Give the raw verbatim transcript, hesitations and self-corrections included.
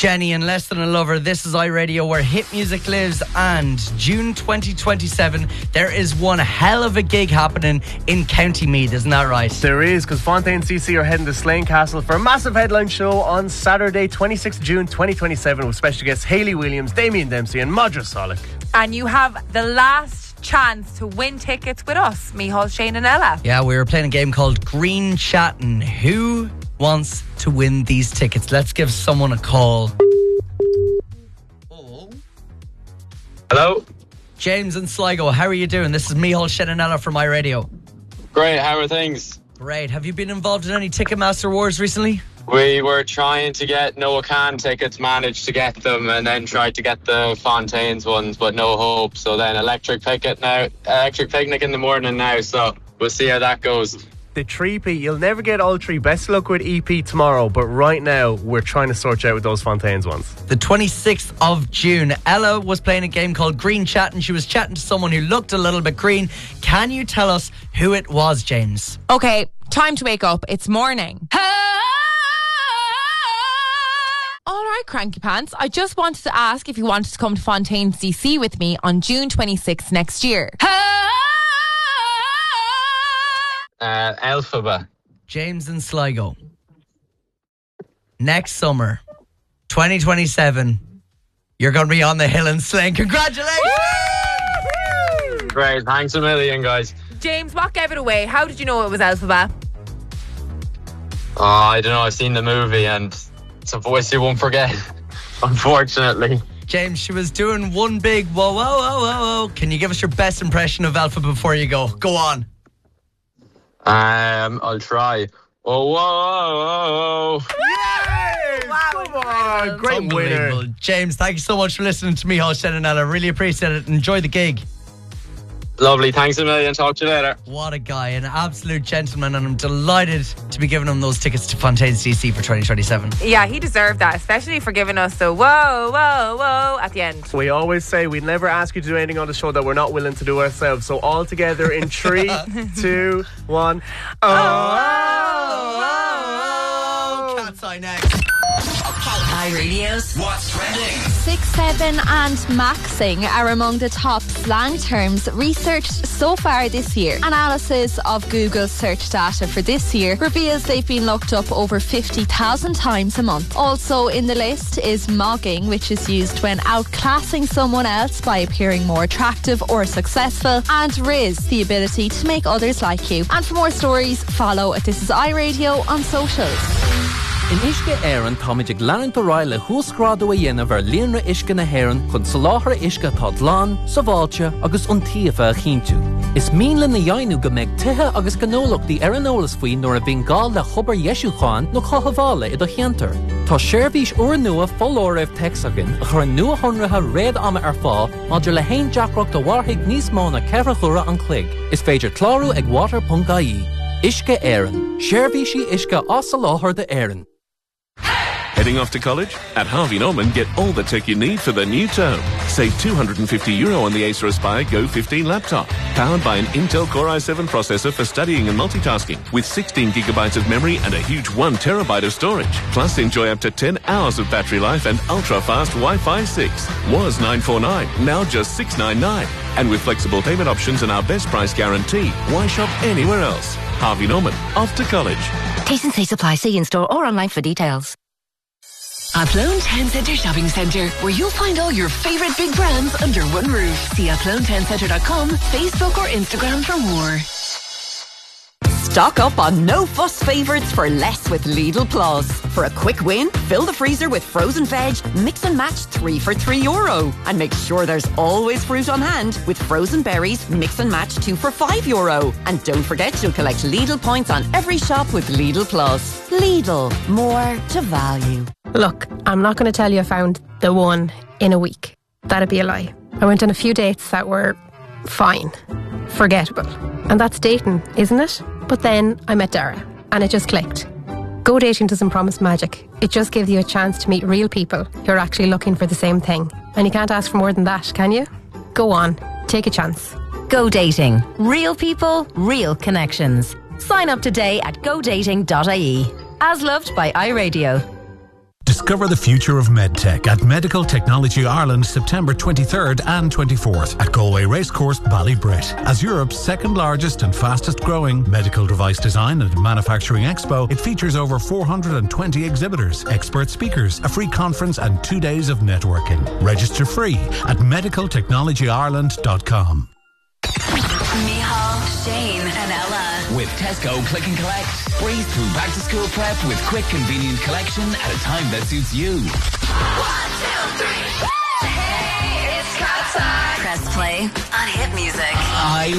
Jenny and Less Than a Lover. This is iRadio, where hit music lives. And June twenty twenty-seven, there is one hell of a gig happening in County Meath, isn't that right? There is, because Fontaine C C are heading to Slane Castle for a massive headline show on Saturday, twenty-sixth of June twenty twenty-seven, with special guests Hayley Williams, Damien Dempsey and Modra Solik. And you have the last chance to win tickets with us, Micheál, Shane and Ella. Yeah, we were playing a game called Green Chatting. Who wants to win these tickets? Let's give someone a call. Oh. Hello? James in Sligo, how are you doing? This is Micheál, Shane and Ella from iRadio. Great, how are things? Great. Have you been involved in any Ticketmaster wars recently? We were trying to get Noah Khan tickets, managed to get them, and then tried to get the Fontaines ones, but no hope. So then Electric Picnic now, Electric Picnic in the morning now, so we'll see how that goes. The three P, you'll never get all three. Best of luck with E P tomorrow, but right now we're trying to sort you out with those Fontaines ones. The twenty-sixth of June, Ella was playing a game called Green Chat, and she was chatting to someone who looked a little bit green. Can you tell us who it was, James? Okay, time to wake up. It's morning. All right, Cranky Pants. I just wanted to ask if you wanted to come to Fontaine C C with me on June twenty-sixth next year. Uh, Elphaba. James in Sligo. Next summer, twenty twenty-seven, you're going to be on the hill in Slane. Congratulations! Woo! Great, thanks a million, guys. James, what gave it away? How did you know it was Elphaba? Oh, I don't know, I've seen the movie and it's a voice you won't forget, unfortunately. James, she was doing one big whoa, whoa, whoa, whoa, whoa. Can you give us your best impression of Elphaba before you go? Go on. Um, I'll try. Oh, whoa, whoa, whoa. Yes! Wow, Come on, great winner. James, thank you so much for listening to me, Shane and Ella. Really appreciate it. Enjoy the gig. Lovely, thanks a million. Talk to you later. What a guy, an absolute gentleman, and I'm delighted to be giving him those tickets to Fontaine C C for twenty twenty-seven. Yeah, he deserved that, especially for giving us the whoa, whoa, whoa at the end. We always say we'd never ask you to do anything on the show that we're not willing to do ourselves. So all together in three, two, one. Oh, oh, oh, oh. Cat's eye next. iRadio's What's Trending? Six, seven and maxing are among the top slang terms researched so far this year. Analysis of Google's search data for this year reveals they've been looked up over fifty thousand times a month. Also in the list is mogging, which is used when outclassing someone else by appearing more attractive or successful, and riz, the ability to make others like you. And for more stories, follow at This Is iRadio on socials. In Ishke Éireann táiméid leanúint O'Reilly thuascrádú a dhéanamh ar líonra Ishke na hÉireann chun soláthar Ishke tá dlán, saváilte agus iontaofa a chinntiú. Is míle na dhéanú go mbeidh tithe agus gnólachtaí ar an eolas faoi nuair a bhíonn gál le chobar Ieisúcháin nó chothabhála i do cheantar. Tá séirbhís uair nua follóireamh texagan a chur nua honratha réad ama ar fá maidir le haon deacracht do bharthaigh níos mó na ceithre chura an clig. Is féidir clárú ag water dot I E. Ishke Éireann. Séirbhísí Ishke as soláthar de Éireann. Heading off to college? At Harvey Norman, get all the tech you need for the new term. Save two hundred fifty euro on the Acer Aspire Go fifteen laptop. Powered by an Intel Core i seven processor for studying and multitasking. With sixteen gigabytes of memory and a huge one terabyte of storage. Plus, enjoy up to ten hours of battery life and ultra-fast Wi-Fi six. Was nine forty-nine, now just six ninety-nine. And with flexible payment options and our best price guarantee, why shop anywhere else? Harvey Norman, off to college. T's and C's apply. See in-store or online for details. Athlone Town Centre Shopping Centre, where you'll find all your favourite big brands under one roof. See athlone town centre dot com, Facebook or Instagram for more. Stock up on no-fuss favourites for less with Lidl Plus. For a quick win, fill the freezer with frozen veg, mix and match three for three euro. And make sure there's always fruit on hand with frozen berries, mix and match two for five euro. And don't forget you'll collect Lidl points on every shop with Lidl Plus. Lidl, more to value. Look, I'm not going to tell you I found the one in a week. That'd be a lie. I went on a few dates that were fine, forgettable. And that's dating, isn't it? But then I met Dara, and it just clicked. Go Dating doesn't promise magic. It just gives you a chance to meet real people who are actually looking for the same thing. And you can't ask for more than that, can you? Go on, take a chance. Go Dating. Real people, real connections. Sign up today at go dating dot I E. As loved by iRadio. Discover the future of medtech at Medical Technology Ireland September twenty-third and twenty-fourth at Galway Racecourse, Ballybrit. As Europe's second largest and fastest growing medical device design and manufacturing expo, it features over four hundred twenty exhibitors, expert speakers, a free conference and two days of networking. Register free at medical technology ireland dot com. Micheál, Shane and Ella. With Tesco Click and Collect. Breeze through back to school prep with quick, convenient collection at a time that suits you. One, two, three. Hey, it's cat time. Press play on Hit Music. I